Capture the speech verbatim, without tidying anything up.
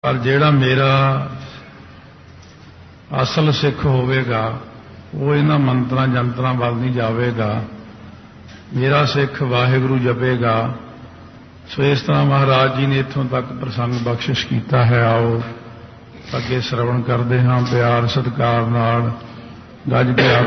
पर जिहड़ा मेरा असल सिख होवेगा वो इन्हां मंत्रां जंत्रां वल नहीं जावेगा। मेरा सिख वाहिगुरू जपेगा। सो इस तरह महाराज जी ने इत्थों तक प्रसंग बख्शिश किया है। आओ अगे श्रवण करते हाँ प्यार सत्कार नाल गज प्यार